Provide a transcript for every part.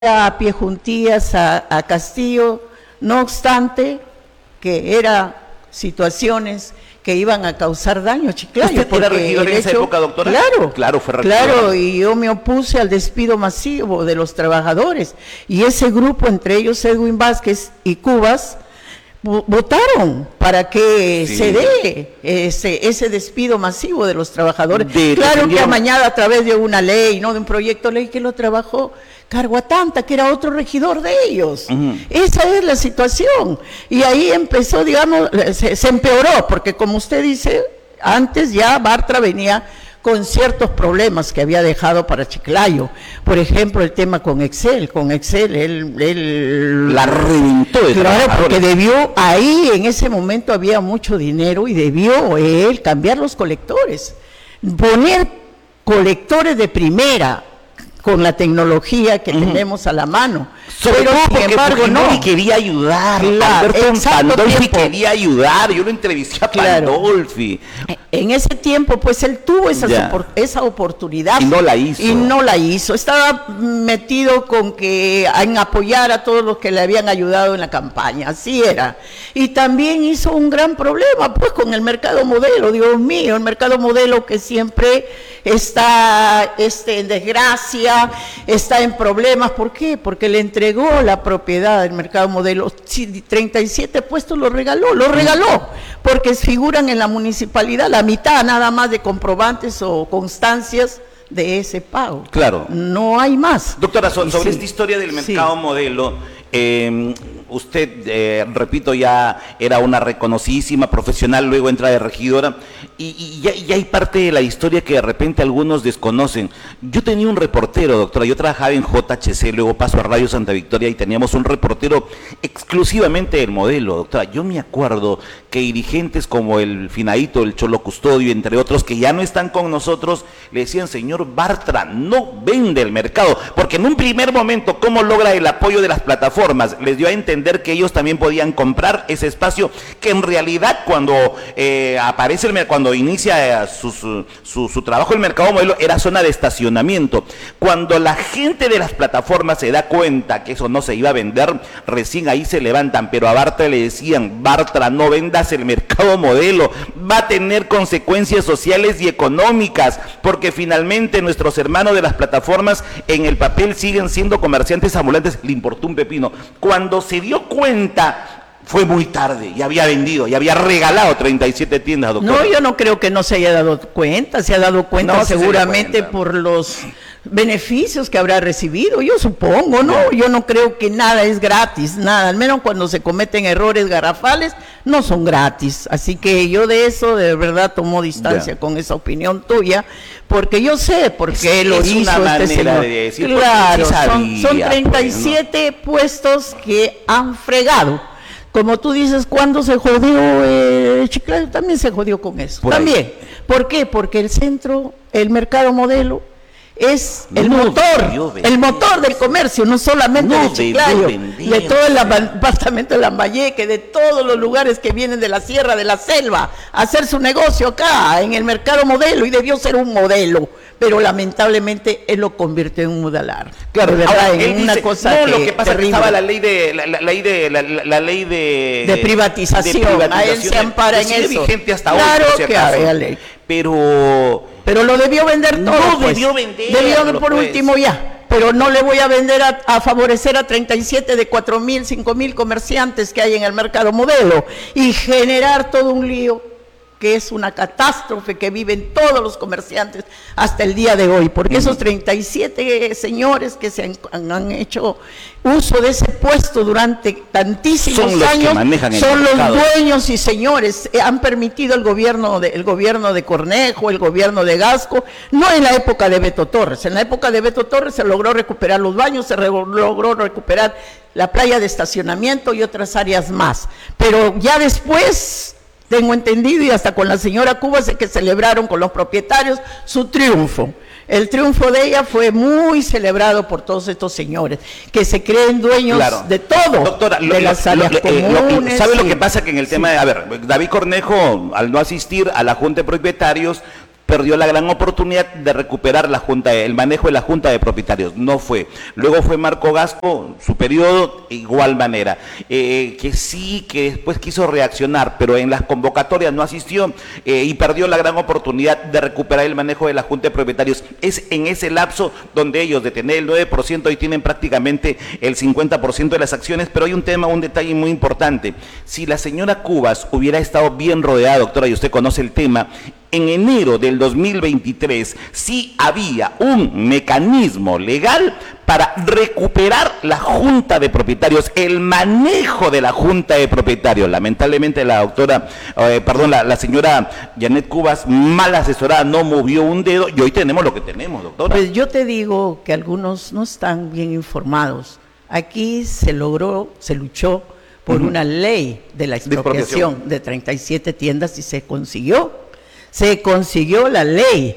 a pie juntillas a Castillo, no obstante que eran situaciones que iban a causar daño a Chiclayo. ¿Usted era regidor en esa época, doctora? Claro, fue regidor. Claro, y yo me opuse al despido masivo de los trabajadores, y ese grupo, entre ellos Edwin Vázquez y Cubas, votaron para que se dé ese despido masivo de los trabajadores. Claro que amañada a través de una ley, no de un proyecto de ley que lo trabajó Carguatanta, que era otro regidor de ellos. Esa es la situación. Y ahí empezó, digamos, se empeoró, porque como usted dice, antes ya Bartra venía con ciertos problemas que había dejado para Chiclayo. Por ejemplo, el tema con Excel. Él la reventó de Claro, porque debió, ahí en ese momento había mucho dinero y debió él cambiar los colectores, poner colectores de primera con la tecnología que tenemos a la mano. Pero sin embargo no quería ayudar. Pandolfi quería ayudar. Yo lo entrevisté a Pandolfi. En ese tiempo pues él tuvo esa oportunidad y no la hizo. Estaba metido con que en apoyar a todos los que le habían ayudado en la campaña, así era. Y también hizo un gran problema pues con el mercado modelo. Dios mío, el mercado modelo que siempre está en desgracia, está en problemas. ¿Por qué? Porque le entregó la propiedad del mercado modelo, 37 puestos lo regaló, porque figuran en la municipalidad la mitad nada más de comprobantes o constancias de ese pago. Claro. No hay más. Doctora, sobre esta historia del mercado modelo, usted, repito, ya era una reconocidísima profesional, luego entra de regidora, y ya hay parte de la historia que de repente algunos desconocen. Yo tenía un reportero, doctora, yo trabajaba en JHC, luego paso a Radio Santa Victoria y teníamos un reportero exclusivamente del modelo, doctora. Yo me acuerdo que dirigentes como el Finadito, el Cholo Custodio, entre otros, que ya no están con nosotros, le decían: señor Bartra, no vende el mercado, porque en un primer momento, ¿cómo logra el apoyo de las plataformas? Les dio a entender que ellos también podían comprar ese espacio, que en realidad cuando cuando inicia su trabajo el mercado modelo era zona de estacionamiento. Cuando la gente de las plataformas se da cuenta que eso no se iba a vender, recién ahí se levantan, pero a Bartra le decían: Bartra, no vendas el mercado modelo, va a tener consecuencias sociales y económicas, porque finalmente nuestros hermanos de las plataformas en el papel siguen siendo comerciantes ambulantes. Le importó un pepino. Cuando se dio cuenta, fue muy tarde, ya había vendido, ya había regalado 37 tiendas, doctora. No, yo no creo que no se haya dado cuenta, se ha dado cuenta seguramente por los beneficios que habrá recibido, yo supongo, ¿no? Yo no creo que nada es gratis, nada, al menos cuando se cometen errores garrafales, no son gratis. Así que yo de eso de verdad tomo distancia con esa opinión tuya, porque yo sé por qué lo hizo este señor. Claro, son 37 puestos que han fregado. Como tú dices, ¿cuándo se jodió Chiclayo? También se jodió con eso. También. ¿Por qué? Porque el mercado modelo es el motor del comercio, no solamente de Chiclayo, de todo el departamento de Lambayeque, de todos los lugares que vienen de la sierra, de la selva, a hacer su negocio acá, en el mercado modelo, y debió ser un modelo, pero lamentablemente él lo convirtió en un modalar. Claro, de verdad, en una cosa lo que pasa es que estaba la ley de privatización, a él se ampara en eso. Vigente hasta claro hoy, que había ley. Pero lo debió vender todo. No debió vender. Debió por último ya. Pero no le voy a vender a favorecer a 37 de 4,000, 5,000 comerciantes que hay en el mercado modelo y generar todo un lío que es una catástrofe que viven todos los comerciantes hasta el día de hoy, porque esos 37 señores que se han hecho uso de ese puesto durante tantísimos años, son los dueños y señores, han permitido el gobierno de Cornejo, el gobierno de Gasco, no en la época de Beto Torres. En la época de Beto Torres se logró recuperar los baños, se logró recuperar la playa de estacionamiento y otras áreas más, pero ya después, tengo entendido, y hasta con la señora Cuba sé que celebraron con los propietarios su triunfo. El triunfo de ella fue muy celebrado por todos estos señores, que se creen dueños de todo, doctora, de las áreas comunes. ¿Sabe lo que pasa? Que en el tema de, David Cornejo, al no asistir a la Junta de Propietarios, perdió la gran oportunidad de recuperar el manejo de la Junta de Propietarios. No fue. Luego fue Marco Gasco, su periodo, igual manera. Que sí, que después quiso reaccionar, pero en las convocatorias no asistió y perdió la gran oportunidad de recuperar el manejo de la Junta de Propietarios. Es en ese lapso donde ellos, de tener el 9%, hoy tienen prácticamente el 50% de las acciones, pero hay un detalle muy importante. Si la señora Cubas hubiera estado bien rodeada, doctora, y usted conoce el tema, en enero del 2023 sí había un mecanismo legal para recuperar la Junta de Propietarios, el manejo de la Junta de Propietarios. Lamentablemente la señora Janet Cubas, mal asesorada, no movió un dedo y hoy tenemos lo que tenemos, doctora. Pues yo te digo que algunos no están bien informados. Aquí se luchó por una ley de la expropiación de 37 tiendas y se consiguió la ley,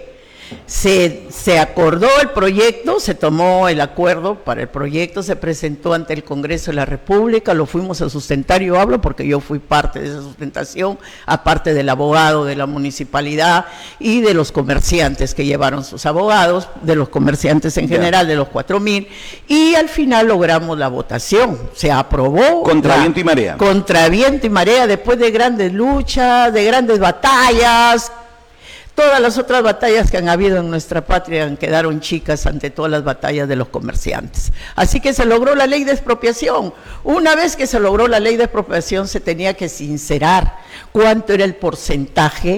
se acordó el proyecto, se tomó el acuerdo para el proyecto, se presentó ante el Congreso de la República, lo fuimos a sustentar, yo hablo porque yo fui parte de esa sustentación, aparte del abogado de la municipalidad y de los comerciantes que llevaron sus abogados, de los comerciantes en general, de los 4,000, y al final logramos la votación, se aprobó. Contra viento y marea. Contra viento y marea, después de grandes luchas, de grandes batallas. Todas las otras batallas que han habido en nuestra patria quedaron chicas ante todas las batallas de los comerciantes. Así que se logró la ley de expropiación. Una vez que se logró la ley de expropiación, se tenía que sincerar cuánto era el porcentaje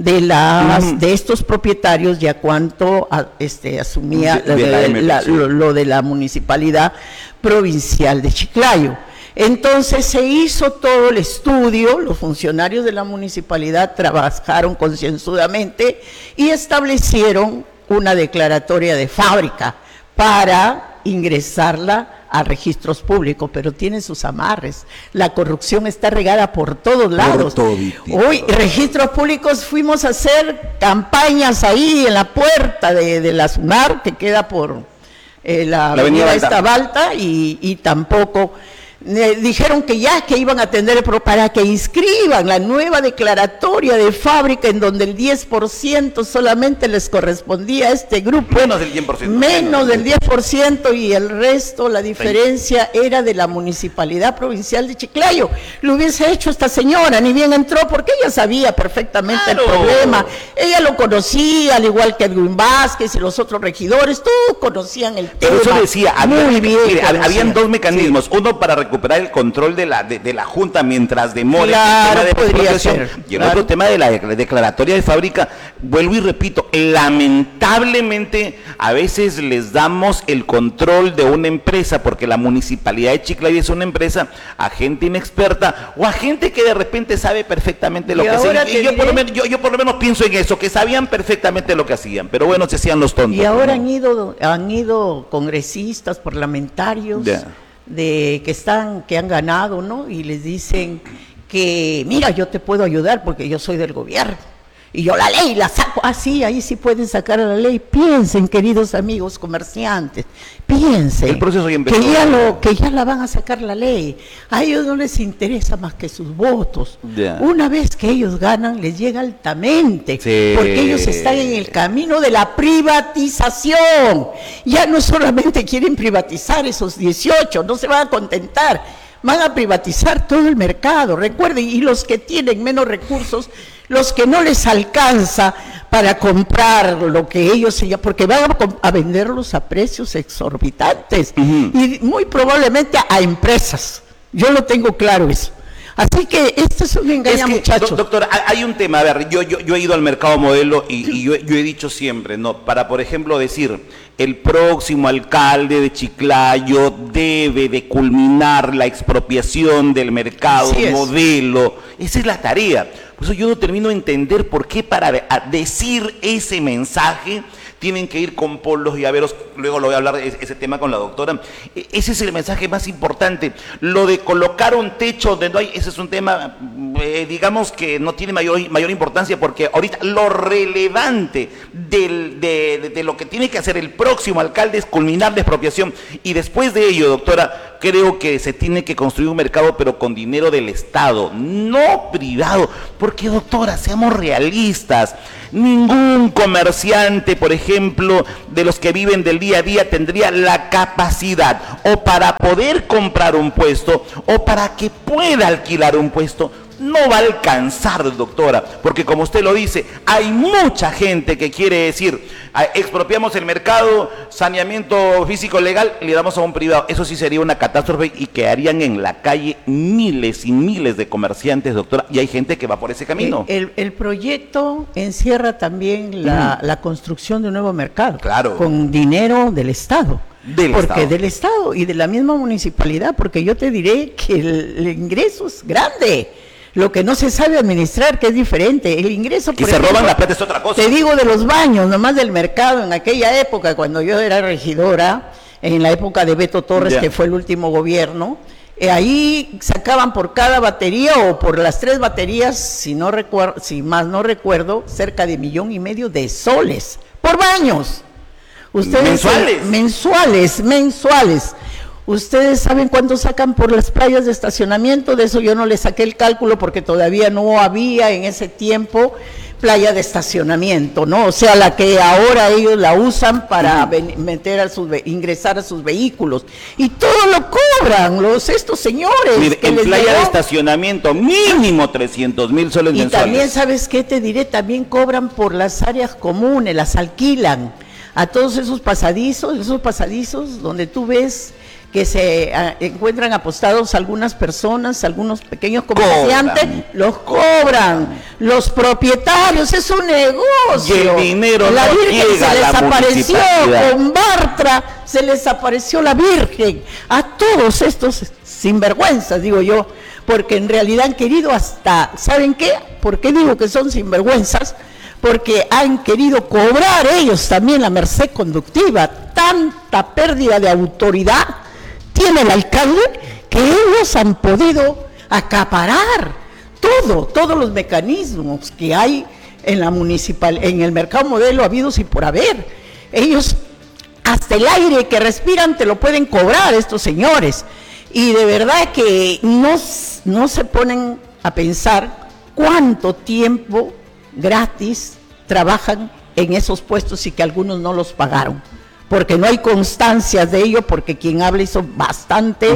de estos propietarios y a cuánto asumía lo de la municipalidad provincial de Chiclayo. Entonces se hizo todo el estudio, los funcionarios de la municipalidad trabajaron concienzudamente y establecieron una declaratoria de fábrica para ingresarla a registros públicos, pero tiene sus amarres. La corrupción está regada por todos lados. Hoy, registros públicos, fuimos a hacer campañas ahí en la puerta de la SUNAR, que queda por la avenida Balta, y tampoco... dijeron que iban a atender, pero para que inscriban la nueva declaratoria de fábrica en donde el 10% solamente les correspondía a este grupo. Menos del 10%. Menos del 10% y el resto, la diferencia era de la Municipalidad Provincial de Chiclayo. Lo hubiese hecho esta señora, ni bien entró, porque ella sabía perfectamente el problema. Ella lo conocía, al igual que Edwin Vázquez y los otros regidores, todos conocían el tema. Por eso decía, habían dos mecanismos, uno para recuperar el control de la Junta mientras demore el tema de expropiación y el otro tema de la declaratoria de fábrica. Vuelvo y repito, lamentablemente a veces les damos el control de una empresa, porque la municipalidad de Chiclayo es una empresa, a gente inexperta o a gente que de repente sabe perfectamente lo que hacen. Y yo por lo menos pienso en eso, que sabían perfectamente lo que hacían, pero bueno, se hacían los tontos. Y ahora han ido congresistas, parlamentarios, que han ganado, ¿no? Y les dicen que, mira, yo te puedo ayudar porque yo soy del gobierno. Y yo la ley la saco. Ah, sí, ahí sí pueden sacar a la ley. Piensen, queridos amigos comerciantes, piensen. El proceso ya empezó. Que ya la van a sacar la ley. A ellos no les interesa más que sus votos. Una vez que ellos ganan, les llega altamente. Porque ellos están en el camino de la privatización. Ya no solamente quieren privatizar esos 18, no se van a contentar. Van a privatizar todo el mercado. Recuerden, y los que tienen menos recursos, los que no les alcanza para comprar lo que ellos, porque van a venderlos a precios exorbitantes y muy probablemente a empresas. Yo lo tengo claro eso. Así que esto es un engaño, muchachos. Doctor, hay un tema, a ver, yo he ido al mercado modelo y yo he dicho siempre, ¿no? Para, por ejemplo, decir, el próximo alcalde de Chiclayo debe de culminar la expropiación del mercado modelo. Esa es la tarea. Por eso yo no termino de entender por qué para decir ese mensaje tienen que ir con polos y llaveros. Luego lo voy a hablar de ese tema con la doctora. Ese es el mensaje más importante. Lo de colocar un techo donde no hay, ese es un tema, digamos que no tiene mayor importancia, porque ahorita lo relevante de lo que tiene que hacer el próximo alcalde es culminar la expropiación. Y después de ello, doctora, creo que se tiene que construir un mercado, pero con dinero del Estado, no privado. Porque, doctora, seamos realistas. Ningún comerciante, por ejemplo, de los que viven del día a día tendría la capacidad o para poder comprar un puesto o para que pueda alquilar un puesto. No va a alcanzar, doctora, porque como usted lo dice, hay mucha gente que quiere decir, expropiamos el mercado, saneamiento físico legal, le damos a un privado. Eso sí sería una catástrofe y quedarían en la calle miles y miles de comerciantes, doctora, y hay gente que va por ese camino. El proyecto encierra también la construcción de un nuevo mercado, claro, con dinero del Estado. Del Estado y de la misma municipalidad, porque yo te diré que el ingreso es grande. Lo que no se sabe administrar, que es diferente, el ingreso... Que se roban la plata es otra cosa. Te digo de los baños, nomás del mercado, en aquella época, cuando yo era regidora, en la época de Beto Torres, que fue el último gobierno, ahí sacaban por cada batería o por las 3 baterías, si más no recuerdo, cerca de 1,5 millones de soles, por baños. Ustedes, mensuales. ¿Ustedes saben cuánto sacan por las playas de estacionamiento? De eso yo no le saqué el cálculo porque todavía no había en ese tiempo playa de estacionamiento, ¿no? O sea, la que ahora ellos la usan para ingresar a sus vehículos. Y todo lo cobran estos señores. Mire, en playa de estacionamiento mínimo 300,000 soles mensuales. Y también, ¿sabes qué te diré? También cobran por las áreas comunes, las alquilan a todos esos pasadizos donde tú ves que se encuentran apostados algunas personas, algunos pequeños comerciantes, los cobran, los propietarios, es un negocio. Y el dinero la no Virgen llega se les a la apareció con Bartra, se les apareció la Virgen, a todos estos sinvergüenzas, digo yo, porque en realidad han querido hasta, ¿saben qué? ¿Por qué digo que son sinvergüenzas? Porque han querido cobrar ellos también la merced conductiva, tanta pérdida de autoridad tiene el alcalde que ellos han podido acaparar todos los mecanismos que hay en la en el mercado modelo habidos y por haber. Ellos hasta el aire que respiran te lo pueden cobrar estos señores, y de verdad que no se ponen a pensar cuánto tiempo gratis trabajan en esos puestos y que algunos no los pagaron, porque no hay constancias de ello, porque quien habla hizo bastante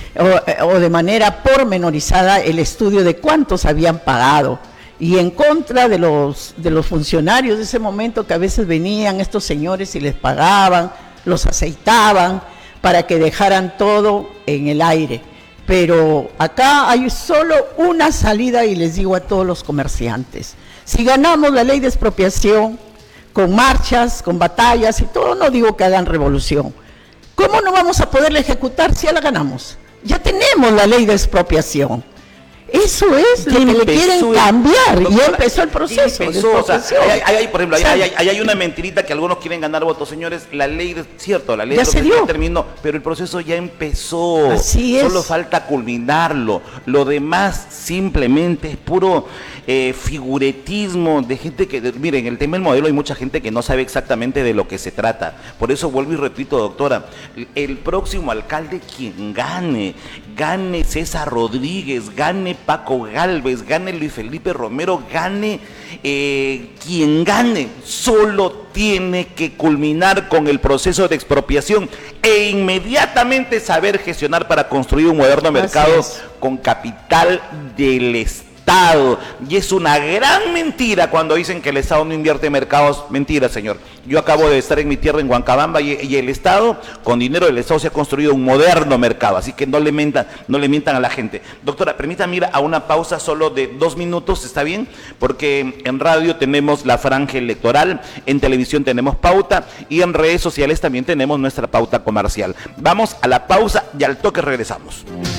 o de manera pormenorizada el estudio de cuántos habían pagado, y en contra de los funcionarios de ese momento, que a veces venían estos señores y les pagaban, los aceitaban para que dejaran todo en el aire. Pero acá hay solo una salida, y les digo a todos los comerciantes: si ganamos la ley de expropiación, con marchas, con batallas y todo, no digo que hagan revolución, ¿cómo no vamos a poderla ejecutar si ya la ganamos? Ya tenemos la ley de expropiación. Eso es lo que le quieren cambiar, y ya empezó el proceso. Por ejemplo, hay una mentirita que algunos quieren ganar votos, señores. La ley de expropiación terminó, pero el proceso ya empezó. Así es. Solo falta culminarlo. Lo demás simplemente es puro figuretismo de gente que, miren, el tema del modelo, hay mucha gente que no sabe exactamente de lo que se trata. Por eso vuelvo y repito, doctora, el próximo alcalde, quien gane César Rodríguez, gane Paco Gálvez, gane Luis Felipe Romero, gane quien gane, solo tiene que culminar con el proceso de expropiación e inmediatamente saber gestionar para construir un moderno mercado con capital del Estado. Y es una gran mentira cuando dicen que el Estado no invierte en mercados. Mentira, señor. Yo acabo de estar en mi tierra, en Huancabamba, y el Estado, con dinero del Estado, se ha construido un moderno mercado. Así que no le mientan a la gente. Doctora, permítame ir a una pausa solo de 2 minutos, ¿está bien? Porque en radio tenemos la franja electoral, en televisión tenemos pauta, y en redes sociales también tenemos nuestra pauta comercial. Vamos a la pausa y al toque regresamos.